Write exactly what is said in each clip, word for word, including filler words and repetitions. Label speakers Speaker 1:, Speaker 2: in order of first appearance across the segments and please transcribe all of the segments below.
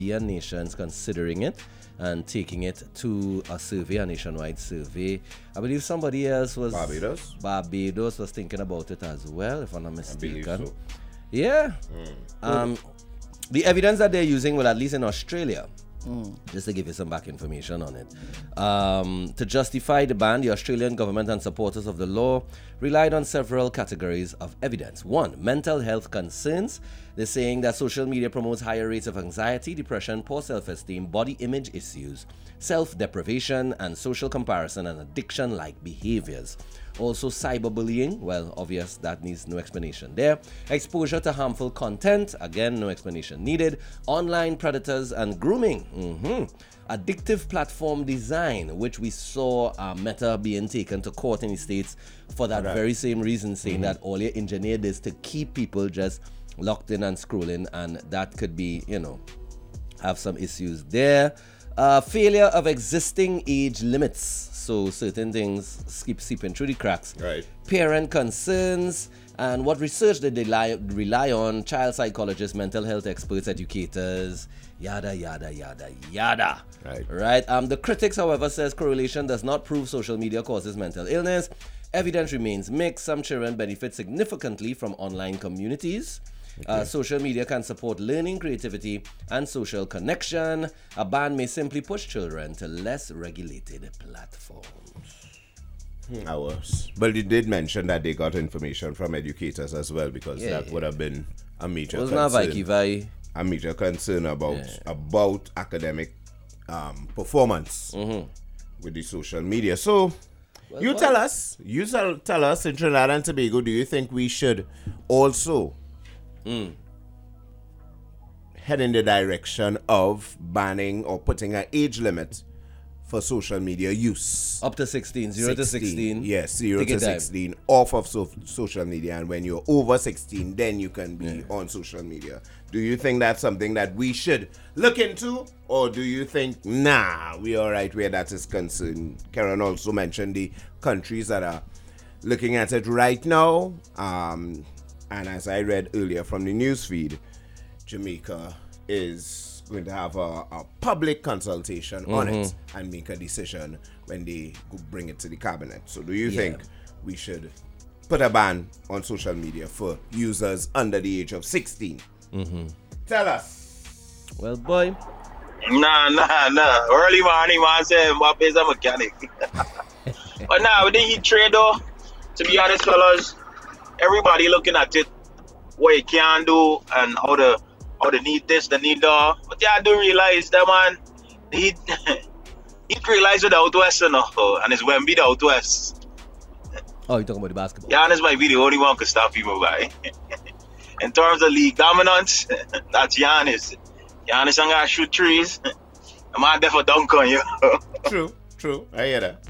Speaker 1: nations considering it and taking it to a survey, a nationwide survey. I believe somebody else was
Speaker 2: Barbados.
Speaker 1: Barbados was thinking about it as well, if I'm not mistaken.
Speaker 2: I believe so.
Speaker 1: Yeah. Mm. Um, the evidence that they're using, well, at least in Australia, mm. just to give you some back information on it, um, to justify the ban, the Australian government and supporters of the law relied on several categories of evidence. One, mental health concerns. They're saying that social media promotes higher rates of anxiety, depression, poor self-esteem, body image issues, self-deprivation, and social comparison and addiction-like behaviors. Also, cyberbullying, well, obvious, that needs no explanation there. Exposure to harmful content, again, no explanation needed. Online predators and grooming. Mm-hmm. Addictive platform design, which we saw uh, Meta being taken to court in the States for that right. very same reason, saying mm-hmm. that all you engineered is to keep people just locked in and scrolling, and that could be, you know, have some issues there. Uh, failure of existing age limits. So certain things keep seeping through the cracks.
Speaker 2: Right.
Speaker 1: Parent concerns and what research they rely, rely on, child psychologists, mental health experts, educators, yada, yada, yada, yada.
Speaker 2: Right.
Speaker 1: Right. Um, the critics, however, says correlation does not prove social media causes mental illness. Evidence remains mixed. Some children benefit significantly from online communities. Okay. Uh, social media can support learning, creativity, and social connection. A ban may simply push children to less regulated platforms.
Speaker 2: Hmm. Hours. But you did mention that they got information from educators as well, because yeah, that yeah. would have been a major
Speaker 1: concern. Not
Speaker 2: a major concern about yeah. about academic um, performance mm-hmm. with the social media. So, well, you well. tell us, you tell, tell us in Trinidad and Tobago, do you think we should also Mm. head in the direction of banning or putting an age limit for social media use?
Speaker 1: Up to sixteen, zero to sixteen.
Speaker 2: Yes, zero to sixteen, off of so- social media. And when you're over sixteen, then you can be yeah. on social media. Do you think that's something that we should look into? Or do you think, nah, we're all right where that is concerned? Karen also mentioned the countries that are looking at it right now. Um... And as I read earlier from the news feed, Jamaica is going to have a, a public consultation mm-hmm. on it and make a decision when they bring it to the cabinet. So do you yeah. think we should put a ban on social media for users under the age of sixteen? Mm-hmm. Tell us.
Speaker 1: Well, boy.
Speaker 3: Nah, nah, nah. Early morning, man, say Mbappe's a mechanic. But nah, with the heat trade, though, to be honest, fellas, everybody looking at it, what it can do, and how the how they need this, they need that. But yeah, I do realize that, man, he he realized with the Out West, you know, and it's Wemby the Out West.
Speaker 1: Oh, you're talking about the basketball?
Speaker 3: Giannis might be the only one who can stop people by. In terms of league dominance, that's Giannis. Giannis ain't got to shoot trees. I'm out there for dunk on you.
Speaker 2: True, true. I hear that.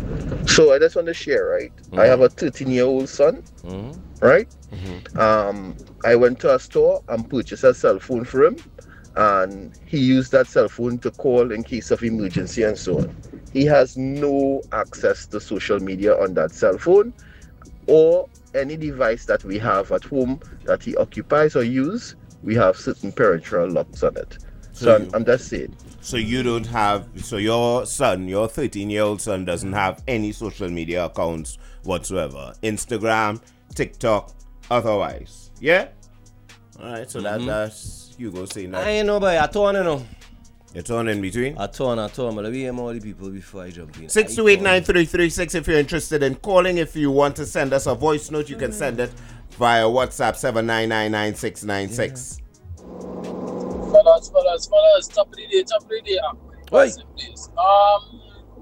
Speaker 4: So I just want to share, right? Mm-hmm. I have a thirteen-year-old son, mm-hmm. right? Mm-hmm. Um, I went to a store and purchased a cell phone for him, and he used that cell phone to call in case of emergency and so on. He has no access to social media on that cell phone or any device that we have at home that he occupies or use. We have certain parental locks on it. So, so I'm, I'm just saying.
Speaker 2: So you don't have, so your son, your thirteen-year-old son doesn't have any social media accounts whatsoever. Instagram, TikTok, otherwise. Yeah? All right, so mm-hmm. that, that's, you go say that.
Speaker 1: I ain't know, but I torn, you know.
Speaker 2: You're torn in between?
Speaker 1: I torn, I torn. But let me hear all the people before I jump in.
Speaker 2: six two eight nine three three six if you're interested in calling. If you want to send us a voice note, you can send it via WhatsApp seven nine nine nine six nine six.
Speaker 5: Fellas, fellas, fellas, top of the day, top of the day.
Speaker 1: Oi.
Speaker 5: Please. Um,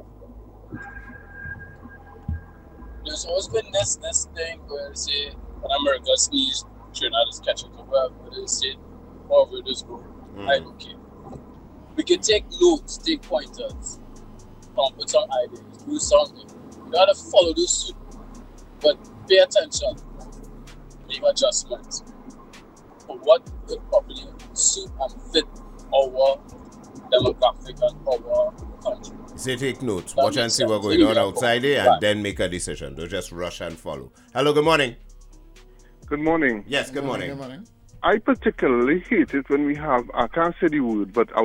Speaker 5: there's always been this, this thing where they say, when America sneeze, Trinidad is catching the web, where they say, however it is going. Mm. Right, okay. We can take notes, take pointers, come up with some ideas, do something. You gotta follow the suit, but pay attention, make adjustments for what could probably suit and fit our demographic and our country.
Speaker 2: Say take notes, that watch and see what's going on outside there, and right. then make a decision. Don't just rush and follow. Hello, good morning.
Speaker 6: Good morning.
Speaker 2: Yes, good, good morning.
Speaker 6: morning. Good morning. I particularly hate it when we have, I can't say the word, but